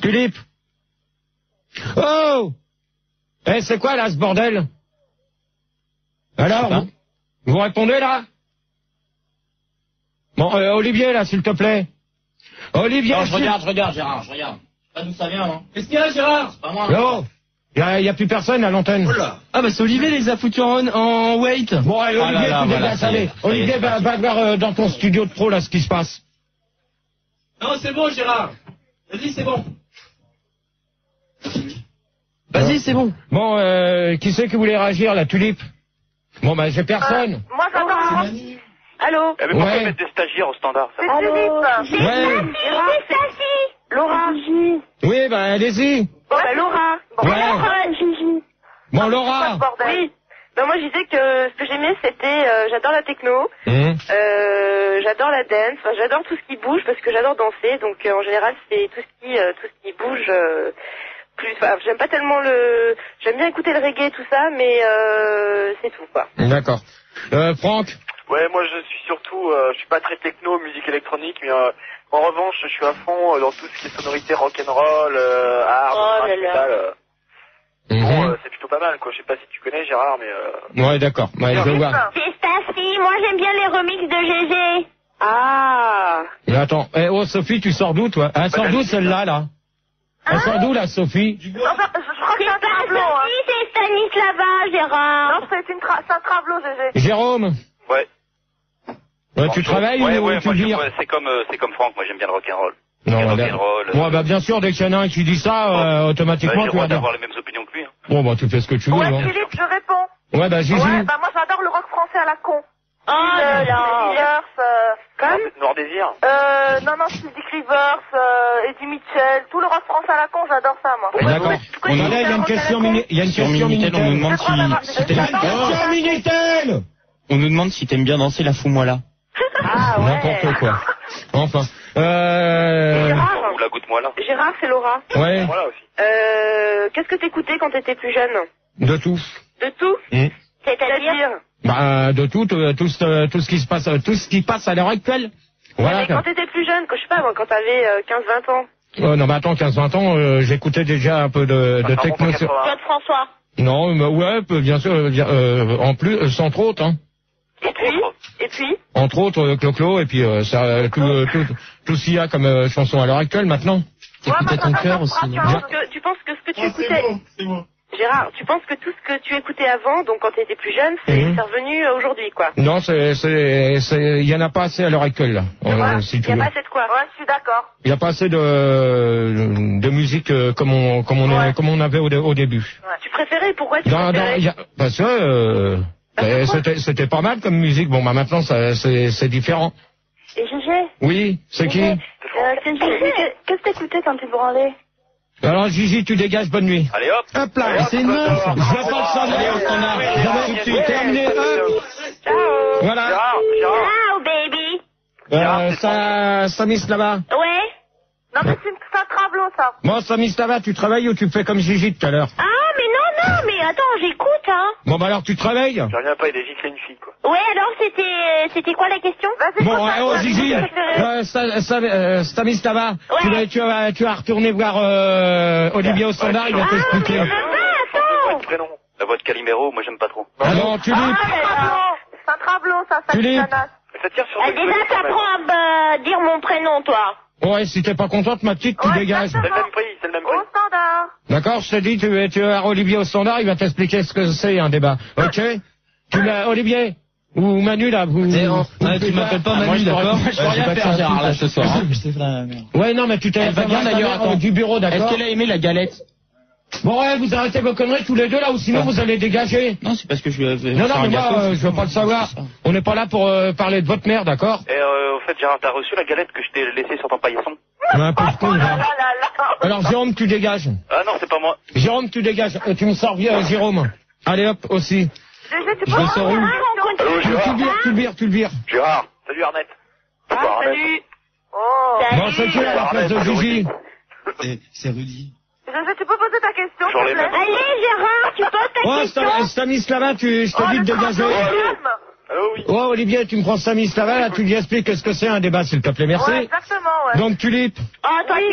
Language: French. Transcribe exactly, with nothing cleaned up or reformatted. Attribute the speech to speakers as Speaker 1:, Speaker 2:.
Speaker 1: Tulipe. Oh. Eh, c'est quoi là ce bordel? Alors, vous, vous répondez là? Bon, euh, Olivier là, s'il te plaît. Olivier.
Speaker 2: Non, je regarde, je regarde, Gérard, je regarde. Je sais pas d'où ça vient, non? Qu'est-ce qu'il y a, Gérard? C'est pas moi.
Speaker 1: Non. Il y a, y a plus personne à l'antenne.
Speaker 3: Oula. Ah bah c'est Olivier les a foutus en, en wait.
Speaker 1: Bon, allez,
Speaker 2: Ah
Speaker 1: Olivier,
Speaker 2: là là,
Speaker 1: tu
Speaker 2: voilà,
Speaker 1: dégages,
Speaker 2: ça y est,
Speaker 1: allez.
Speaker 2: ça y est,
Speaker 1: Olivier,
Speaker 2: c'est
Speaker 1: va,
Speaker 2: parti.
Speaker 1: va voir euh, dans ton studio de pro là ce qui se passe.
Speaker 2: Non, c'est bon, Gérard. Vas-y, c'est bon.
Speaker 3: Vas-y, c'est bon.
Speaker 1: Bon, euh, qui c'est qui voulait réagir, la Tulipe? Bon, bah, j'ai personne.
Speaker 4: Euh, moi, j'adore. Allô?
Speaker 5: Eh, mais pourquoi
Speaker 1: Ouais.
Speaker 5: mettre des stagiaires au standard, ça?
Speaker 4: C'est Philippe.
Speaker 1: Ouais.
Speaker 4: C'est Stacy. Laura. Gigi.
Speaker 1: Oui, bah, allez-y.
Speaker 4: Bon, bah, Laura. Bon,
Speaker 1: Ouais.
Speaker 4: Laura, Gigi.
Speaker 1: Bon, Laura.
Speaker 4: Oui. Ben, moi, je disais que ce que j'aimais, c'était, euh, j'adore la techno,
Speaker 1: Hum.
Speaker 4: euh, j'adore la dance, enfin, j'adore tout ce qui bouge parce que j'adore danser, donc euh, en général, c'est tout ce qui, euh, tout ce qui bouge. Euh, plus, enfin, j'aime pas tellement le, j'aime bien écouter le reggae, tout ça, mais euh, c'est tout, quoi.
Speaker 1: D'accord. Euh, Franck.
Speaker 5: Ouais, moi je suis surtout, euh, je suis pas très techno, musique électronique, mais euh, en revanche, je suis à fond euh, dans tout ce qui est sonorité rock'n'roll, euh, hard,
Speaker 4: Oh
Speaker 5: rock,
Speaker 4: là là.
Speaker 5: metal. Euh. Bon,
Speaker 1: Mhm.
Speaker 5: euh, c'est plutôt pas mal, quoi. Je sais pas si tu connais Gérard, mais euh...
Speaker 1: Ouais, d'accord. Ouais, je vois.
Speaker 4: C'est Stacy, moi j'aime bien les remixes de G G. Ah.
Speaker 1: Mais attends. Eh, oh, Sophie, tu sors d'où, toi? Elle sort d'où, celle-là, là? Elle sort d'où, là, Sophie?
Speaker 4: Enfin, je crois que c'est un travelot, hein. C'est Stanislava, Gérard. Non, c'est une tra c'est un travelot, G G.
Speaker 1: Jérôme.
Speaker 5: ouais.
Speaker 1: Ouais, tu travailles
Speaker 5: ouais,
Speaker 1: ou
Speaker 5: ouais,
Speaker 1: tu
Speaker 5: moi, je-
Speaker 1: vires?
Speaker 5: ouais, c'est comme, euh, c'est comme Franck. Moi, j'aime bien le rock'n'roll.
Speaker 1: Non,
Speaker 5: Le
Speaker 1: bah,
Speaker 5: rock'n'roll.
Speaker 1: ouais, bah, bien sûr, dès qu'il y en a un qui dit ça, euh,
Speaker 5: Bah,
Speaker 1: automatiquement,
Speaker 5: j'ai le
Speaker 1: tu
Speaker 5: droit
Speaker 1: vas dire.
Speaker 5: d'avoir les mêmes opinions que lui. Hein.
Speaker 1: Bon, bah, tu fais ce que tu veux,
Speaker 4: Ouais,
Speaker 1: hein.
Speaker 4: Philippe, je réponds.
Speaker 1: Ouais, bah, Gigi.
Speaker 4: Ouais, bah moi j'adore le rock français à la con. Oh là là. Euh, comme
Speaker 5: Noir Désir.
Speaker 4: euh, non, non, Music Rivers, euh, Eddie Mitchell, tout le rock français à la con, j'adore ça, moi.
Speaker 1: D'accord.
Speaker 4: Pourquoi
Speaker 1: On
Speaker 4: tu
Speaker 1: a là, il y a une
Speaker 4: rock à la
Speaker 1: question
Speaker 4: con
Speaker 1: mini, il y a une
Speaker 3: Sur
Speaker 1: question
Speaker 3: Minitel, on nous
Speaker 1: Minitel.
Speaker 3: demande
Speaker 4: J'ai le droit d'avoir-
Speaker 3: si, si t'aimes
Speaker 4: j'adore-
Speaker 1: Question Minitel!
Speaker 3: on nous demande si t'aimes bien danser la fous-moi là.
Speaker 4: Ah ouais.
Speaker 1: N'importe quoi. Enfin. Euh...
Speaker 4: Gérard,
Speaker 5: Ou la goutte moi là.
Speaker 4: Gérard, c'est Laura.
Speaker 1: Ouais,
Speaker 5: Voilà aussi.
Speaker 4: Euh, qu'est-ce que t'écoutais quand t'étais plus jeune?
Speaker 1: de tout.
Speaker 4: De tout?
Speaker 1: Hmm.
Speaker 4: C'est-à-dire?
Speaker 1: Bah, de tout, euh, tout, ce, tout ce qui se passe, euh, tout ce qui passe à l'heure actuelle. Voilà.
Speaker 4: Mais quand t'étais plus jeune, que je sais pas, moi, quand t'avais euh, quinze vingt ans.
Speaker 1: Oh, non, mais attends, quinze vingt ans, euh, j'écoutais déjà un peu de, de
Speaker 5: Ça remonte en
Speaker 1: techno. sur-
Speaker 5: quatre-vingts.
Speaker 4: Claude François.
Speaker 1: Non, mais ouais, peu- bien sûr, euh, bien, euh, en plus, euh, sans trop autres, hein.
Speaker 4: Et puis? Et puis?
Speaker 1: Entre autres, euh, Clo-Clo, et puis euh, ça, euh, tout, euh, tout, tout ce qu'il y a comme euh, chanson à l'heure actuelle maintenant.
Speaker 3: T'écoutais ton cœur aussi, non?
Speaker 4: Tu penses que, tu penses que ce que tu écoutais...
Speaker 2: c'est bon.
Speaker 4: Gérard, tu penses que tout ce que tu écoutais avant, donc quand tu étais plus jeune, c'est
Speaker 1: Mhm.
Speaker 4: c'est revenu euh, aujourd'hui, quoi.
Speaker 1: Non, c'est, c'est, c'est, il y en a pas assez à l'heure actuelle, là. euh,
Speaker 4: Voilà.
Speaker 1: si
Speaker 4: Il
Speaker 1: tu
Speaker 4: n'y a
Speaker 1: veux.
Speaker 4: pas assez de quoi. Ouais, je suis d'accord.
Speaker 1: Il n'y a pas assez de, de musique euh, comme on, comme on, est-
Speaker 4: Ouais.
Speaker 1: comme on avait au, dé- au début.
Speaker 4: Ouais. Tu préférais, pourquoi tu
Speaker 1: Dans, dans,
Speaker 4: préférais
Speaker 1: il y a- parce que euh,
Speaker 4: Parce que
Speaker 1: euh,
Speaker 4: quoi
Speaker 1: c'était, c'était pas mal comme musique. Bon, bah maintenant, ça, c'est, c'est différent.
Speaker 4: Et Gégé
Speaker 1: Oui, c'est qui?
Speaker 4: euh, c'est Gégé. Qu'est-ce que t'écoutais quand tu branlais?
Speaker 1: Alors, Gigi, tu dégages, bonne nuit.
Speaker 5: Allez hop.
Speaker 1: Hop là,
Speaker 5: Allez, hop,
Speaker 1: c'est une meuf.
Speaker 5: Gérard.
Speaker 1: Je veux pas que ça
Speaker 3: Allez, au standard.
Speaker 1: J'avais tout de suite terminé, hop.
Speaker 4: Ciao.
Speaker 1: Voilà.
Speaker 5: Gérard, Gérard.
Speaker 4: Ciao, baby.
Speaker 1: Euh, ça, Stanislava.
Speaker 4: Ouais. Non, mais c'est c'est un travelot, ça.
Speaker 1: Bon, Stanislava, tu travailles ou tu fais comme Gigi tout à l'heure?
Speaker 4: Ah, mais non, non, mais attends, j'écoute, hein.
Speaker 1: Bon, bah alors, tu travailles?
Speaker 5: Je reviens pas, il est giflé une fille, quoi.
Speaker 4: Ouais, alors, c'était c'était quoi la question? Vas-y,
Speaker 1: Bon, eh, oh, Gigi, euh, Sta- Sta- euh, Stanislava, tu, vas, tu, vas, tu vas retourner voir euh, Olivier au standard, il va
Speaker 4: Ah, mais
Speaker 1: t'expliquer.
Speaker 4: je veux pas, attends.
Speaker 5: Le prénom. La voix de Calimero, moi j'aime pas trop.
Speaker 1: Ah non, tu
Speaker 4: Ah,
Speaker 1: lis.
Speaker 4: mais non. C'est un travelot, ça, ça
Speaker 1: Tulipe.
Speaker 5: Ça tire sur
Speaker 4: Ah,
Speaker 5: des
Speaker 4: déjà,
Speaker 5: trucs, quand même.
Speaker 4: t'apprends à bah, dire mon prénom, toi.
Speaker 1: Ouais, si t'es pas contente, ma petite, tu
Speaker 4: Ouais,
Speaker 1: dégages.
Speaker 5: C'est le même prix, c'est le même prix.
Speaker 4: Au standard.
Speaker 1: D'accord, je te dis, tu, tu vas voir Olivier au standard, il va t'expliquer ce que c'est un débat. Ok? Tu l'as, Olivier? Ou Manu, là, vous...
Speaker 3: Eh, oh,
Speaker 1: vous-
Speaker 3: ouais, tu
Speaker 1: vous-
Speaker 3: m'appelles pas
Speaker 1: Ah, moi,
Speaker 3: Manu,
Speaker 1: je pourrais-
Speaker 3: d'accord?
Speaker 1: moi, je pourrais
Speaker 3: Ouais, j'ai
Speaker 1: rien
Speaker 3: pas de
Speaker 1: faire,
Speaker 3: chance,
Speaker 1: Gérard, là, ce soir. hein.
Speaker 3: Je t'ai fait la merde.
Speaker 1: Ouais, non, mais tu t'es
Speaker 3: Elle va bien, d'ailleurs, attends.
Speaker 1: du bureau,
Speaker 3: Est-ce
Speaker 1: d'accord?
Speaker 3: qu'elle a aimé la galette?
Speaker 1: Bon, ouais, vous arrêtez vos conneries tous les deux, là, ou sinon vous allez dégager.
Speaker 3: Non, c'est parce que je lui avais
Speaker 1: Non,
Speaker 3: fait
Speaker 1: non,
Speaker 3: un
Speaker 1: mais moi,
Speaker 3: gâteau,
Speaker 1: euh,
Speaker 3: c'est
Speaker 1: je veux
Speaker 3: tout.
Speaker 1: pas le savoir.
Speaker 3: C'est ça.
Speaker 1: On n'est pas là pour euh, parler de votre mère, d'accord?
Speaker 5: Et euh, au fait, Gérard, t'as reçu la galette que je t'ai laissée sur ton paillasson?
Speaker 1: Un peu de con,
Speaker 4: Oh là
Speaker 1: hein.
Speaker 4: là là.
Speaker 1: Alors, Jérôme, tu dégages.
Speaker 5: Ah non, c'est pas moi.
Speaker 1: Jérôme, tu dégages. Euh, tu me sors bien, euh, Jérôme. Allez, hop, aussi.
Speaker 4: Gégé, tu
Speaker 1: Je le sors où?
Speaker 5: Allô,
Speaker 1: Tu le
Speaker 5: Gérard.
Speaker 1: vires, tu le vires, tu le vires.
Speaker 5: Gérard. Salut Arnett.
Speaker 4: Ah, salut. Oh.
Speaker 1: Bon, c'est qui à la place de Gigi?
Speaker 3: C'est- C'est Rudy.
Speaker 4: Gégé, tu peux poser ta question,
Speaker 5: Sur
Speaker 4: s'il
Speaker 5: les
Speaker 4: te plaît?
Speaker 5: mêmes.
Speaker 4: Allez, Gérard, tu poses ta
Speaker 1: Ouais,
Speaker 4: question.
Speaker 1: Stan- Stanislava, tu, je te
Speaker 4: Oh,
Speaker 1: dis de
Speaker 4: le
Speaker 1: dégager.
Speaker 4: travelot, calme.
Speaker 5: Allô, oui.
Speaker 1: Oh, Olivier, tu me prends Stanislava, là, tu lui expliques ce que c'est un débat, s'il te plaît, merci.
Speaker 4: Ouais, exactement, ouais.
Speaker 1: Donc, Tulipe.
Speaker 4: Oh, attends,